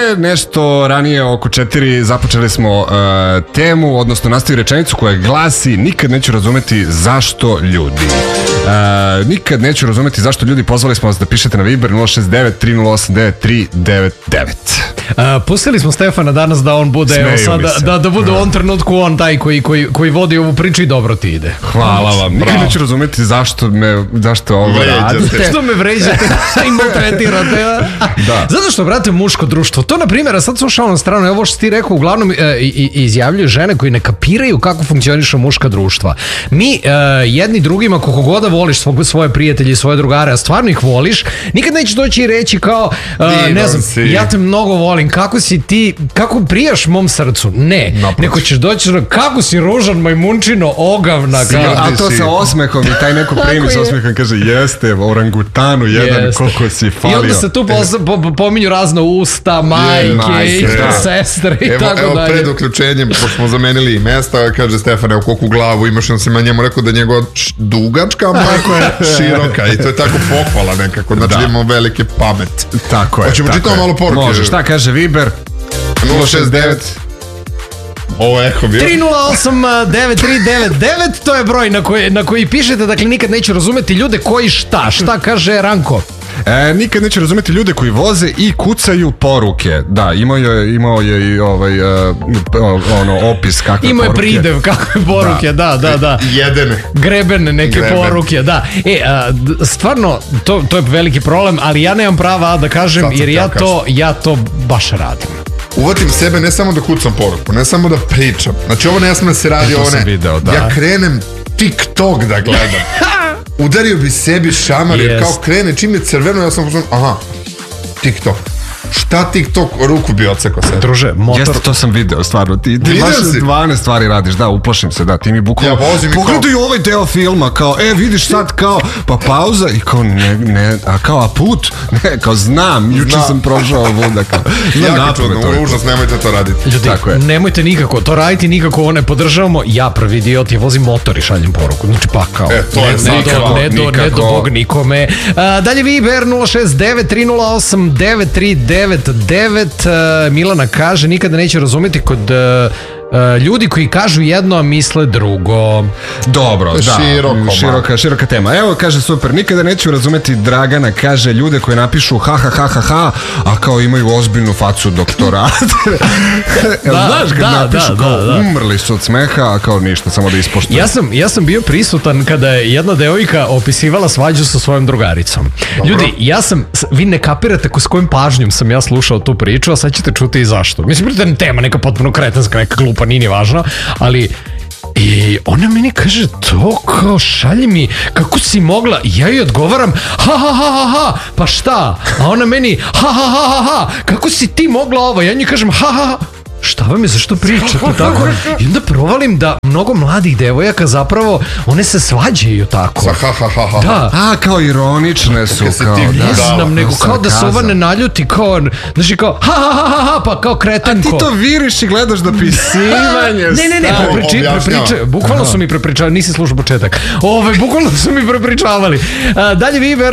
nešto ranije oko 4 započeli smo temu, odnosno nastavi rečenicu koja glasi: nikad neću razumeti zašto ljudi. Nikad neću razumeti zašto ljudi. Pozvali smo vas da pišete na Viber 069 308 9399. Pustili smo Stefana danas da on bude da bude u ovom trenutku on taj koji vodi ovu priču i dobro ti ide. Hvala vam. Nikad neću razumeti zašto ovo radite. Što me vređate i maltretirate. Da. Zato što, brate, muško društvo, to na primjer, a sad slušao na stranu, evo što ti rekao, uglavnom izjavljuju žene koji ne kapiraju kako funkcionišu muška društva. Mi jedni drugima, koliko god da voliš svoje prijatelje i svoje drugare, a stvarno ih voliš, nikad nećeš doći i reći kao, ne znam, ja te mnogo volim, kako si ti, kako prijaš mom srcu. Ne, neko ćeš doći, kako si ružan majmunčino, ogavna. A to sa osmehom i taj neko primi sa osmehom kaže, jeste, orangutanu jedan, koliko si falio. I onda se tu pominju razno usta, majke, sestre i tako dalje. Evo pred uključenjem, pošto smo zamenili i mesta, kaže Stefan, evo koliko glavu imaš, on se njemu rekao da je njegova dugačka, majka široka i to je tako pohvala nekako, znači imamo velike pamet. Tako je. Hoćemo čitamo malo poruke. Može, šta kaže Viber? 069 Ovo eho bio 308-9399, to je broj na koji pišete, dakle nikad neću razumeti ljude koji šta kaže Ranko? Nikad neću razumeti ljude koji voze i kucaju poruke. Da, imao je i opis kakve poruke. Imao je pridev kakve poruke, da. Jedene. Grebene neke poruke, da. Stvarno, to je veliki problem, ali ja nemam prava da kažem, jer ja to baš radim. Uvatim sebe ne samo da kucam poruku, ne samo da pričam. Znači ovo ne smije se radi, ja krenem TikTok da gledam. Udario bi sebi šamar, jer kao krene, čim je crveno, ja sam pozvan, aha, TikTok. Šta TikTok, ruku bi odsekao sve. Druže, motor... Jeste, to sam video, stvarno. Ti baš 12 stvari radiš, da, uplašim se, da, ti mi bukvalno... Pogledaj ovaj deo filma, kao, vidiš sad, kao, pa pauza, i kao, ne, a kao, a put? Ne, kao, znam, juče sam prošao ovuda, kao... Jako čudno, užas, nemojte to raditi. Ljudi, nemojte nikako, to raditi nikako, ne podržavamo, ja prvi idiot, ja vozim motor i šaljem poruku, znači pa kao... Ne do Bog nikome. Dalje Viber 069-308-939. Milana kaže, nikada neće razumjeti kod ljudi koji kažu jedno, a misle drugo. Dobro, da, široka tema. Evo, kaže, super, nikada neću razumeti Dragana, kaže, ljude koji napišu ha, a kao imaju ozbiljnu facu doktora. Znaš, kad napišu kao umrli su od smeha, a kao ništa, samo da ispoštuju. Ja sam bio prisutan kada je jedna devojka opisivala svađu sa svojom drugaricom. Ljudi, vi ne kapirate s kojim pažnjom sam ja slušao tu priču, a sad ćete čuti i zašto. Mislim, tema neka potpuno kretenska, neka glupa, nije važno, ali i ona meni kaže to kao, šalji mi, kako si mogla, ja joj odgovaram ha, pa šta, a ona meni ha, kako si ti mogla ovo, ja njoj kažem ha, šta vam je, zašto pričate tako? I onda provalim da mnogo mladih devojaka zapravo, one se svađaju tako. Sa ha. Da. Kao ironične su, kao, ne znam, nego kao da se ova ne naljuti, kao, znači kao ha, pa kao kretenko. A ti to viriš i gledaš dopisivanje. Ne, prepričavaju, bukvalno su mi prepričavali, nisi slušao početak. Bukvalno su mi prepričavali. Dalje Viber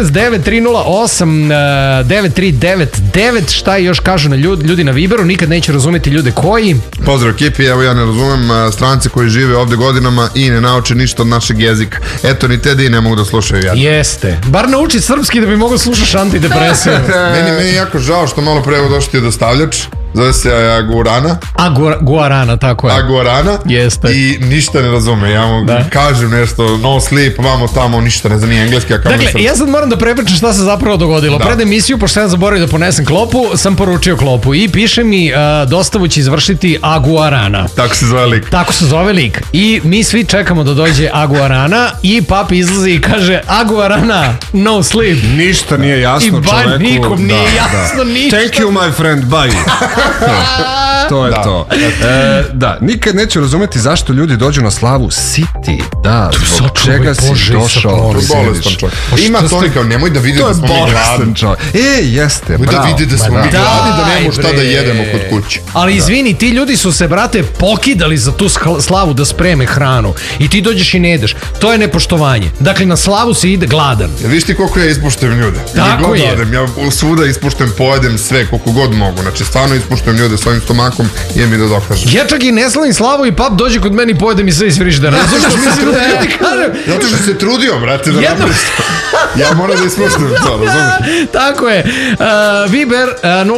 069-308-9399, šta još kažu ljudi na Viberu, nikad neće razumjeti ljude koji... Pozdrav ekipi, evo ja ne razumem stranci koji žive ovdje godinama i ne nauče ništa od našeg jezika. Eto, ni te ne mogu da slušaju jad. Jeste. Bar nauči srpski da bi mogu slušaš antidepresiju. Meni je jako žao što malo pre došli ti dostavljač. Zove se Guarana. Guarana, tako je. Guarana. Jeste. I ništa ne razume. Ja mu kažem nešto, no sleep, vamo tamo, ništa ne znam, nije engleski. Dakle, ja sad moram da prepričam šta se zapravo dogodilo. Pred emisiju, pošto sam zaboravio da ponesem klopu, sam poručio klopu i piše mi dostavu će izvršiti Guarana. Tako se zove lik. Tako se zove lik. I mi svi čekamo da dođe Guarana i papi izlazi i kaže Guarana, no sleep. Ništa nije jasno čoveku. I bar nikom nije jasno ništa. Thank you my friend, bye. To je to. Da, nikad neću razumeti zašto ljudi dođu na slavu siti. Da, zbog čega si došao. To je bolestan čovjek. Ima to kao, nemoj da vidi da smo mi gladni. Jeste, bravo. Da vidi da smo mi gladni, da nemamo šta da jedemo kod kuće. Ali izvini, ti ljudi su se, brate, pokidali za tu slavu da spreme hranu i ti dođeš i ne jedeš. To je nepoštovanje. Dakle, na slavu se ide gladan. Viš ti koliko ja ispuštujem ljude? Tako je. Ja svuda ispuštujem, pojedem sve koliko god mogu. Znači, stvarno ispuštujem ljude svojim stomakom i mi da dokažem. Ja čak i ne slavim slavu i pap dođe kod meni i pojede mi sve iz frižidera. Zato što se trudio, brate, da napriš. Ja moram da ispuštujem to, razumiješ? Tako je. Viber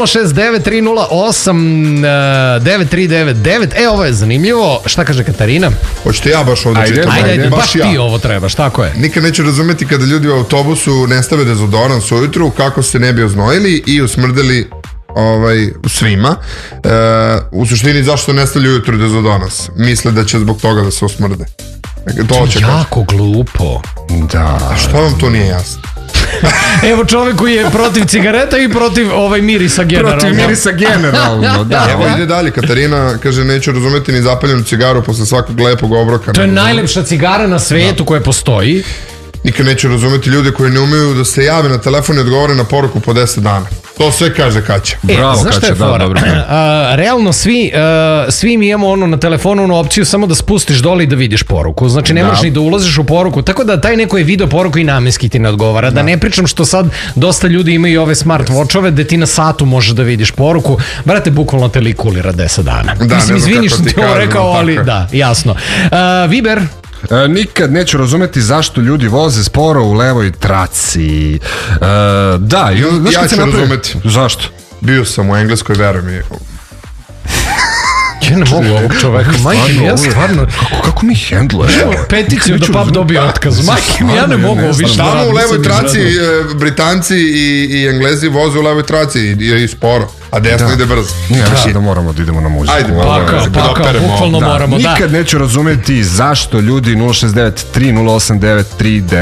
069-308-9399. Ovo je zanimljivo. Šta kaže Katarina? Hoćete ja baš ovdje čitam? Ajde, baš ti ovo trebaš, tako je. Nikad neću razumeti kada ljudi u autobusu ne stave dezodorans ujutru, kako se ne bi oznojili i usmrdili svima. U suštini zašto ne stavljaju ujutru dezodorans? Misle da će zbog toga da se usmrde. To je jako glupo. Da. A što vam to nije jasno? Evo čovjek koji je protiv cigareta i protiv mirisa generalno. Protiv mirisa generalno, da. Evo ide dalje, Katarina kaže neću razumeti ni zapaljenu cigaru posle svakog lepog obroka. To je najlepša cigara na svetu koja postoji. Nikad neću razumeti ljude koji ne umeju da se jave na telefon i odgovore na poruku po 10 dana. To sve kaže Kaća. Bravo, znaš šta je fora? Realno svi mi imamo na telefonu opciju samo da spustiš dole i da vidiš poruku. Znači ne možeš ni da ulaziš u poruku. Tako da taj neko je video poruku i namenski ti ne odgovara. Da ne pričam što sad dosta ljudi imaju ove smart watchove gde ti na satu možeš da vidiš poruku. Brate, bukvalno te likulira 10 dana. Mislim, izvini što ti ovo rekao, ali da, jasno. Viber? Nikad neću razumeti zašto ljudi voze sporo u levoj traci. Da, ja ću razumeti. Zašto? Bio sam u Engleskoj, veruj mi. Ja ne mogu ovog čoveka, majke mi, ja stvarno... Kako mi hendlujemo? Peticiju da pap dobije otkaz, majke mi, ja ne mogu više. Tamo u levoj traci Britanci i Englezi voze u levoj traci i sporo, a desno ide brzo. Ja mislim da moramo da idemo na muziku. Ajde, bukvalno moramo, da. Nikad neću razumeti zašto ljudi 069 3089 39